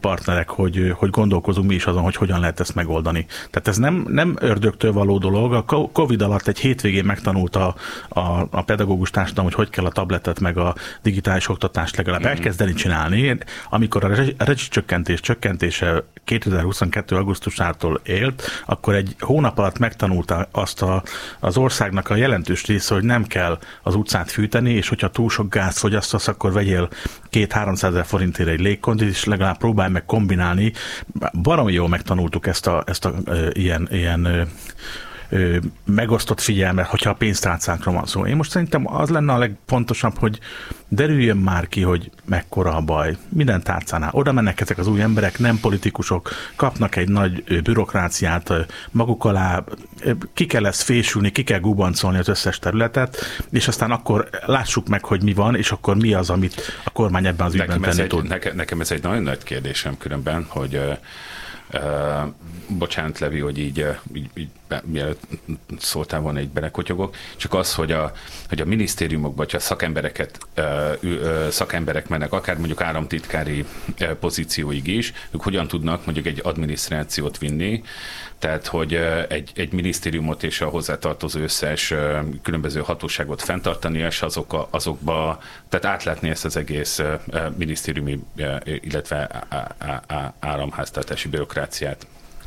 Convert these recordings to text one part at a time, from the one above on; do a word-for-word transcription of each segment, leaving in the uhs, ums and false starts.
partnerek, hogy, hogy gondolkozunk mi is azon, hogy hogyan lehet ezt megoldani. Tehát ez nem, nem ördögtől való dolog. A Covid alatt egy hétvégén megtanulta a, a pedagógus társadalom, hogy hogy kell a tabletet meg a digitális oktatást legalább mm-hmm. elkezdeni csinálni. Amikor a rezsicsökkentés csökkentése kétezer-huszonkettő augusztusától élt, akkor egy hónap alatt megtanulta azt a, az országnak a jelentős része, hogy nem kell az utcát fűteni, és hogyha túl sok gázt fogyasztasz, akkor vegyél két-háromszázezer forintért egy légkondit, és legalább próbálj meg kombinálni. Baromi jól megtanultuk ezt a, ezt a e, ilyen, ilyen e, e, megosztott figyelmet, hogyha a pénztárcánkra van szó. Én most szerintem az lenne a legfontosabb, hogy derüljön már ki, hogy mekkora a baj. Minden tárcánál. Oda mennek ezek az új emberek, nem politikusok, kapnak egy nagy bürokráciát maguk alá, ki kell ezt fésülni, ki kell gubancolni az összes területet, és aztán akkor lássuk meg, hogy mi van, és akkor mi az, amit a kormány ebben az ügyben tenni tud. Nekem, nekem ez egy nagyon nagy kérdésem különben, hogy uh, uh, bocsánat, Levi, hogy így, uh, így, így mielőtt szóltál volna, így belekotyogok, csak az, hogy a, hogy a minisztériumokban, ha szakembereket, szakemberek mennek, akár mondjuk államtitkári pozícióig is, ők hogyan tudnak mondjuk egy adminisztrációt vinni, tehát, hogy egy, egy minisztériumot és a hozzátartozó összes különböző hatóságot fenntartani, és azok, azokba, tehát átlátni ezt az egész minisztériumi, illetve államháztartási bürokráciát.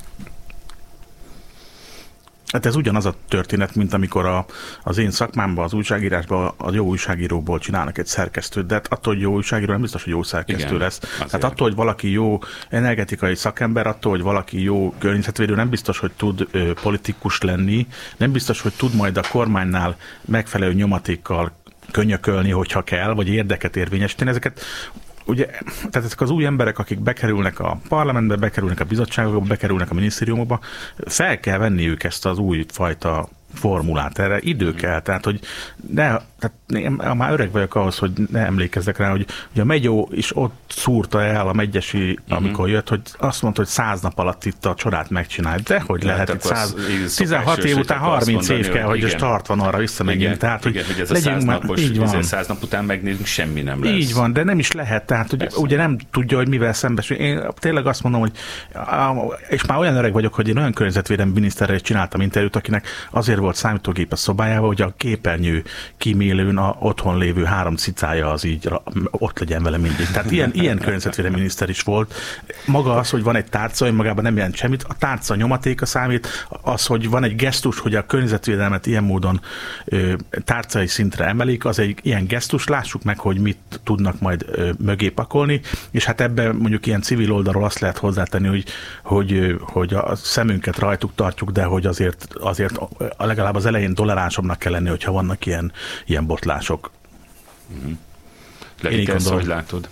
Hát ez ugyanaz a történet, mint amikor a, az én szakmámban, az újságírásban a jó újságíróból csinálnak egy szerkesztőt, de hát attól, hogy jó újságíró, nem biztos, hogy jó szerkesztő igen, lesz. Azért. Tehát attól, hogy valaki jó energetikai szakember, attól, hogy valaki jó környezetvédő, nem biztos, hogy tud ö, politikus lenni, nem biztos, hogy tud majd a kormánynál megfelelő nyomatékkal könyökölni, hogyha kell, vagy érdeket érvényesíteni. Ezeket ugye, tehát ezek az új emberek, akik bekerülnek a parlamentbe, bekerülnek a bizottságokba, bekerülnek a minisztériumokba, fel kell venniük ezt az új fajta formulát, erre idő kell, tehát hogy ne, tehát én már öreg vagyok ahhoz, hogy ne emlékezzek rá, hogy, hogy a Megyó is ott szúrta el a Megyesi, amikor uh-huh. jött, hogy azt mondta, hogy száz nap alatt itt a csodát megcsinálj, de hogy de lehet itt száz, tizenhat év után harminc év kell, hogy a start van arra visszamegyünk. Tehát, igen, hogy ez a száz napos, száz nap után megnézünk, semmi nem lesz. Így van, de nem is lehet, tehát hogy ugye nem tudja, hogy mivel szembesül. Én tényleg azt mondom, hogy és már olyan öreg vagyok, hogy én olyan környezetvédelmi miniszterrel csináltam interjút, akinek azért volt számítógép a szobájában, hogy a képernyő kímélőn a otthon lévő három cicája az így ott legyen vele mindig. Tehát ilyen, ilyen környezetvédelmi miniszter is volt. Maga az, hogy van egy tárca, önmagában nem jelent semmit, a tárca nyomatéka számít, az, hogy van egy gesztus, hogy a környezetvédelmet ilyen módon ö, tárcai szintre emelik, az egy ilyen gesztus, lássuk meg, hogy mit tudnak majd ö, mögé pakolni, és hát ebben mondjuk ilyen civil oldalról azt lehet hozzátenni, hogy, hogy, hogy a szemünket rajtuk tartjuk, de hogy azért, azért a legalább az elején toleránsabbnak kell lenni, hogyha vannak ilyen, ilyen botlások. Mm-hmm. Levi, ezt hogy látod?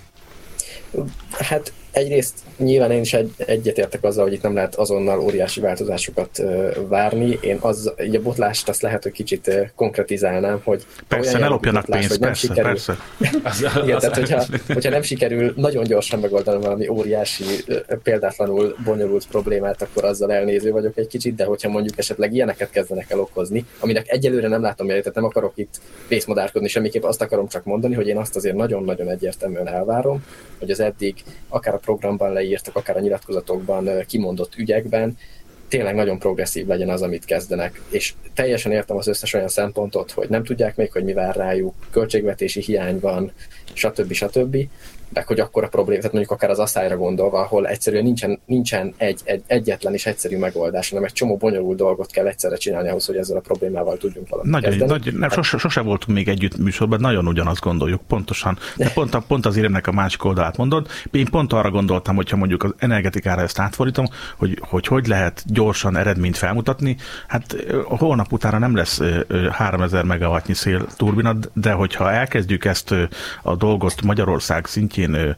Hát egyrészt nyilván én is egy, egyetértek azzal, hogy itt nem lehet azonnal óriási változásokat uh, várni. Én az, így a botlást azt lehet, hogy kicsit uh, konkretizálnám, hogy persze, ne lopjanak pénzt, persze, sikerül, persze. Igen, tehát hogyha, hogyha nem sikerül nagyon gyorsan megoldani valami óriási, uh, példátlanul bonyolult problémát, akkor azzal elnéző vagyok egy kicsit, de hogyha mondjuk esetleg ilyeneket kezdenek el okozni, aminek egyelőre nem látom jelét, tehát nem akarok itt vészmadárkodni semmiképp, azt akarom csak mondani, hogy én azt azért nagyon-nagyon egyértelműen elvárom, hogy az eddig akár a programban leírtak, akár a nyilatkozatokban kimondott ügyekben tényleg nagyon progresszív legyen az, amit kezdenek. És teljesen értem az összes olyan szempontot, hogy nem tudják még, hogy mi vár rájuk, költségvetési hiány van, stb. stb. De hogy akkor a probléma, tehát mondjuk akár az asszályra gondolva, ahol egyszerűen nincsen, nincsen egy, egy egyetlen és egyszerű megoldás, hanem egy csomó bonyolult dolgot kell egyszerre csinálni ahhoz, hogy ezzel a problémával tudjunk valamit nagyon, kezdeni. Nagy, nem, hát, sose, sose voltunk még együtt műsorban, nagyon ugyanazt gondoljuk, pontosan. De pont, a, pont az éremnek a másik oldalát mondod. Én pont arra gondoltam, hogyha mondjuk az energetikára ezt átfordítom, hogy hogy, hogy lehet gyorsan eredményt felmutatni. Hát holnap utána nem lesz háromezer megawattnyi szélturbina, de hogyha elkezdjük ezt a dolgot Magyarország szintjén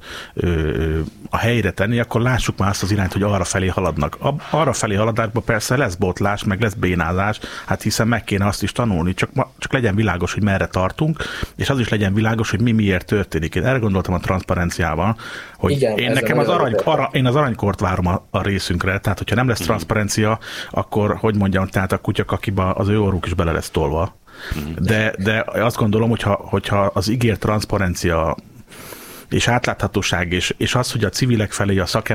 a helyre tenni, akkor lássuk már azt az irányt, hogy arra felé haladnak. Arra felé haladásban persze lesz botlás, meg lesz bénázás, hát hiszen meg kéne azt is tanulni, csak, csak legyen világos, hogy merre tartunk, és az is legyen világos, hogy mi miért történik. Én erre gondoltam a transzparenciával, hogy igen, én nekem az, arany, ara, én az aranykort várom a, a részünkre, tehát hogyha nem lesz mm. transzparencia, akkor, hogy mondjam, tehát a kutyakakiba az ő orruk is bele lesz tolva. Mm. De, de azt gondolom, hogyha, hogyha az ígért transzparencia és átláthatóság, és, és az, hogy a civilek felé a szakemberek